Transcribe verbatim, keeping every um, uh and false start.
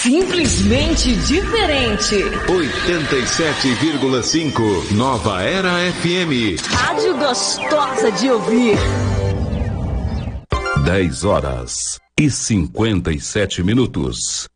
Simplesmente diferente. oitenta e sete vírgula cinco Nova Era F M. Rádio gostosa de ouvir. dez horas e cinquenta e sete minutos.